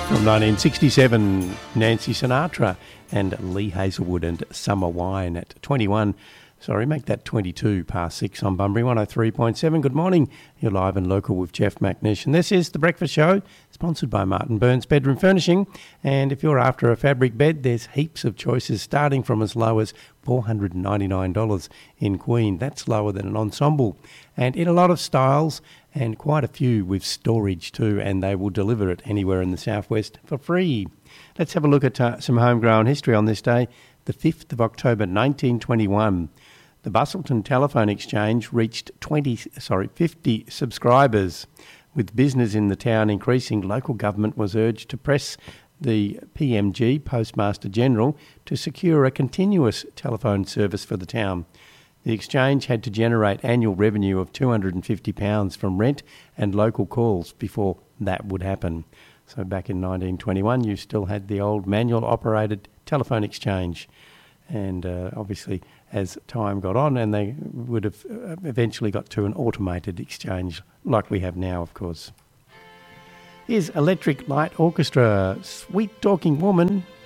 From 1967, Nancy Sinatra and Lee Hazelwood and Summer Wine at 21. Sorry, make that 22 past 6 on Bunbury 103.7. Good morning. You're live and local with Jeff McNish. And this is The Breakfast Show, sponsored by Martin Burns Bedroom Furnishing. And if you're after a fabric bed, there's heaps of choices starting from as low as $499 in Queen. That's lower than an ensemble. And in a lot of styles, and quite a few with storage too, and they will deliver it anywhere in the southwest for free. Let's have a look at some homegrown history on this day, the 5th of October 1921. The Bustleton Telephone Exchange reached 50 subscribers. With business in the town increasing, local government was urged to press the PMG, Postmaster General, to secure a continuous telephone service for the town. The exchange had to generate annual revenue of £250 from rent and local calls before that would happen. So back in 1921, you still had the old manual-operated telephone exchange. And obviously, as time got on, and they would have eventually got to an automated exchange like we have now, of course. Here's Electric Light Orchestra, Sweet Talking Woman.